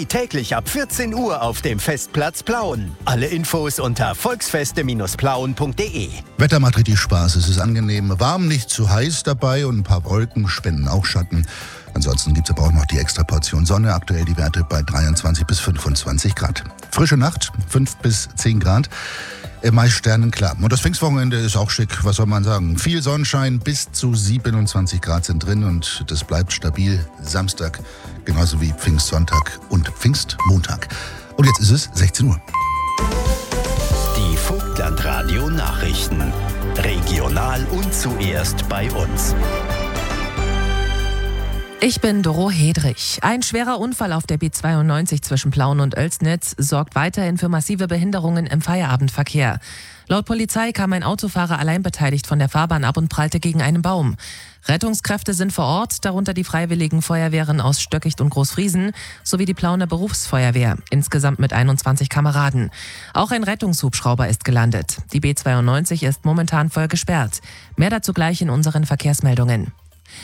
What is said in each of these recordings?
Täglich ab 14 Uhr auf dem Festplatz Plauen. Alle Infos unter volksfeste-plauen.de. Wetter macht richtig Spaß. Es ist angenehm warm, nicht zu heiß dabei und ein paar Wolken spenden auch Schatten. Ansonsten gibt es aber auch noch die extra Portion Sonne. Aktuell die Werte bei 23 bis 25 Grad. Frische Nacht, 5 bis 10 Grad. Meist sternenklar. Und das Pfingstwochenende ist auch schick, was soll man sagen. Viel Sonnenschein, bis zu 27 Grad sind drin und das bleibt stabil. Samstag, genauso wie Pfingstsonntag und Pfingstmontag. Und jetzt ist es 16 Uhr. Die Vogtlandradio Nachrichten. Regional und zuerst bei uns. Ich bin Doro Hedrich. Ein schwerer Unfall auf der B92 zwischen Plauen und Oelsnitz sorgt weiterhin für massive Behinderungen im Feierabendverkehr. Laut Polizei kam ein Autofahrer alleinbeteiligt von der Fahrbahn ab und prallte gegen einen Baum. Rettungskräfte sind vor Ort, darunter die Freiwilligen Feuerwehren aus Stöckicht und Großfriesen sowie die Plauener Berufsfeuerwehr, insgesamt mit 21 Kameraden. Auch ein Rettungshubschrauber ist gelandet. Die B92 ist momentan voll gesperrt. Mehr dazu gleich in unseren Verkehrsmeldungen.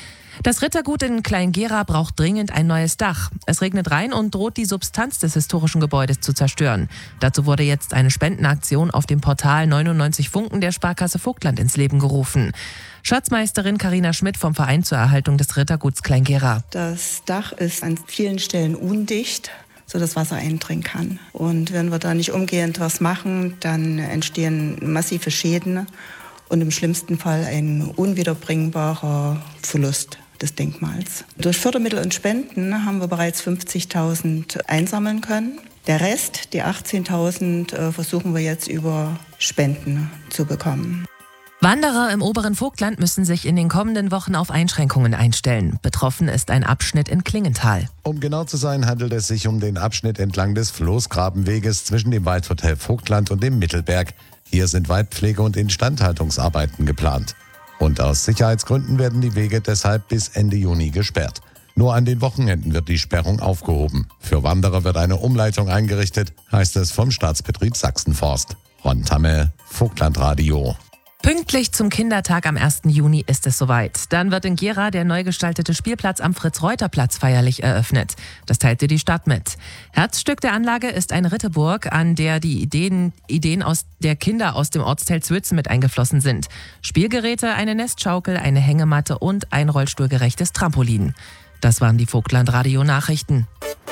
Das Rittergut in Kleingera braucht dringend ein neues Dach. Es regnet rein und droht die Substanz des historischen Gebäudes zu zerstören. Dazu wurde jetzt eine Spendenaktion auf dem Portal 99 Funken der Sparkasse Vogtland ins Leben gerufen. Schatzmeisterin Carina Schmidt vom Verein zur Erhaltung des Ritterguts Kleingera. Das Dach ist an vielen Stellen undicht, sodass Wasser eindringen kann. Und wenn wir da nicht umgehend was machen, dann entstehen massive Schäden und im schlimmsten Fall ein unwiederbringbarer Verlust des Denkmals. Durch Fördermittel und Spenden haben wir bereits 50.000 einsammeln können. Der Rest, die 18.000, versuchen wir jetzt über Spenden zu bekommen. Wanderer im oberen Vogtland müssen sich in den kommenden Wochen auf Einschränkungen einstellen. Betroffen ist ein Abschnitt in Klingenthal. Um genau zu sein, handelt es sich um den Abschnitt entlang des Floßgrabenweges zwischen dem Waldhotel Vogtland und dem Mittelberg. Hier sind Waldpflege- und Instandhaltungsarbeiten geplant. Und aus Sicherheitsgründen werden die Wege deshalb bis Ende Juni gesperrt. Nur an den Wochenenden wird die Sperrung aufgehoben. Für Wanderer wird eine Umleitung eingerichtet, heißt es vom Staatsbetrieb Sachsenforst. Ron Tamme, Vogtlandradio. Pünktlich zum Kindertag am 1. Juni ist es soweit. Dann wird in Gera der neu gestaltete Spielplatz am Fritz-Reuter-Platz feierlich eröffnet. Das teilte die Stadt mit. Herzstück der Anlage ist eine Ritterburg, an der die Ideen der Kinder aus dem Ortsteil Zwötzen mit eingeflossen sind. Spielgeräte, eine Nestschaukel, eine Hängematte und ein rollstuhlgerechtes Trampolin. Das waren die Vogtlandradio-Nachrichten.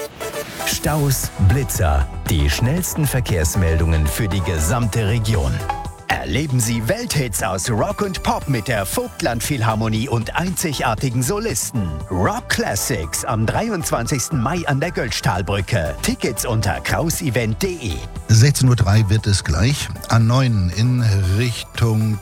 Staus, Blitzer, die schnellsten Verkehrsmeldungen für die gesamte Region. Erleben Sie Welthits aus Rock und Pop mit der Vogtland Philharmonie und einzigartigen Solisten. Rock Classics am 23. Mai an der Göllstahlbrücke. Tickets unter krausevent.de. 16.03 Uhr wird es gleich. A9 in Richtung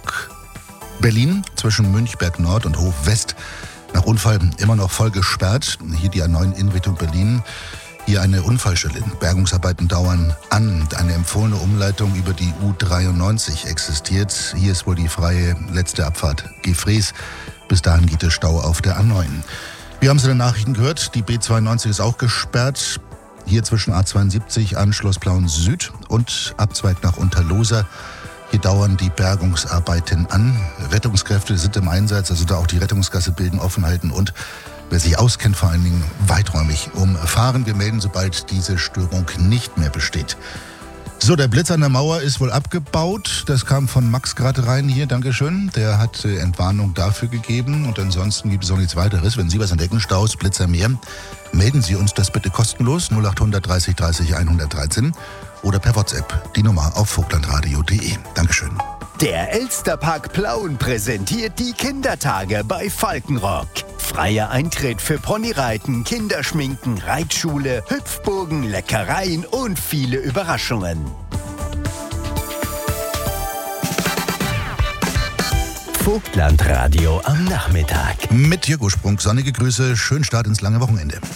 Berlin zwischen Münchberg Nord und Hof West. Nach Unfall immer noch voll gesperrt. Hier die A9 in Richtung Berlin. Hier eine Unfallstelle. Bergungsarbeiten dauern an. Eine empfohlene Umleitung über die U93 existiert. Hier ist wohl die freie letzte Abfahrt Gefrees. Bis dahin geht es Stau auf der A9. Wir haben es in den Nachrichten gehört. Die B92 ist auch gesperrt. Hier zwischen A72 Anschluss Plauen Süd und Abzweig nach Unterloser. Hier dauern die Bergungsarbeiten an. Rettungskräfte sind im Einsatz, also da auch die Rettungsgasse bilden, offen halten und wer sich auskennt, vor allen Dingen weiträumig umfahren. Wir melden, sobald diese Störung nicht mehr besteht. So, der Blitz an der Mauer ist wohl abgebaut. Das kam von Max gerade rein hier, Dankeschön. Der hat Entwarnung dafür gegeben. Und ansonsten gibt es auch nichts weiteres. Wenn Sie was entdecken, Staus, Blitzer mehr, melden Sie uns das bitte kostenlos 0800 30 30 113 oder per WhatsApp die Nummer auf vogtlandradio.de. Dankeschön. Der Elsterpark Plauen präsentiert die Kindertage bei Falkenrock. Freier Eintritt für Ponyreiten, Kinderschminken, Reitschule, Hüpfburgen, Leckereien und viele Überraschungen. Vogtlandradio am Nachmittag. Mit Jürgo Sprung, sonnige Grüße, schönen Start ins lange Wochenende.